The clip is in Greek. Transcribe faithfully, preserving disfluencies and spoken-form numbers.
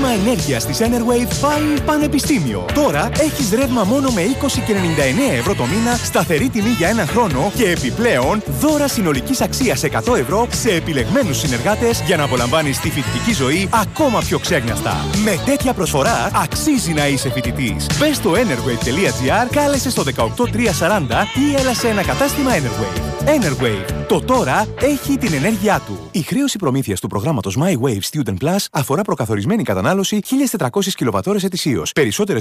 ρεύμα ενέργειας της Enerwave πάει πανεπιστήμιο. Τώρα έχεις ρεύμα μόνο με είκοσι και ενενήντα εννέα ευρώ το μήνα, σταθερή τιμή για έναν χρόνο και επιπλέον δώρα συνολικής αξίας εκατό ευρώ σε επιλεγμένους συνεργάτες για να απολαμβάνεις τη φοιτητική ζωή ακόμα πιο ξέγνιαστα. Με τέτοια προσφορά αξίζει να είσαι φοιτητής. Μπες στο enerwave τελεία gr, κάλεσε στο δεκαοκτώ τριακόσια σαράντα ή έλα σε ένα κατάστημα Enerwave. Enerwave. Το τώρα έχει την ενέργειά του. Η χρέωση προμήθειας του προγράμματος My Wave Student Plus αφορά προκαθορισμένη κατανάλωση χίλιες τετρακόσιες κιλοβατ ώρες ετησίως. Περισσότερες